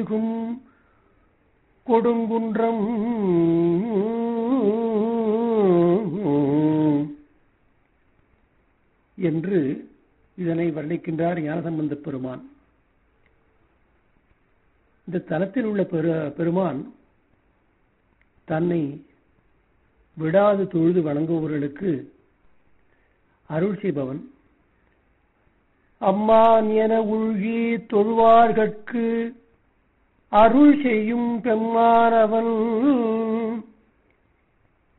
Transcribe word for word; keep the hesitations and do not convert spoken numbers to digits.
கொடுங்குன்றம் என்று இதனை வர்ணிக்கின்றார் ஞானசம்பந்தப் பெருமான். இந்த தலத்தில் உள்ள பெருமான் தன்னை விடாது தொழுது வணங்குபவர்களுக்கு அருள் செய்பவன். அம்மான் என உள்கி தொழுவார்கட்கு அருள் செய்யும் பெம்மானவன்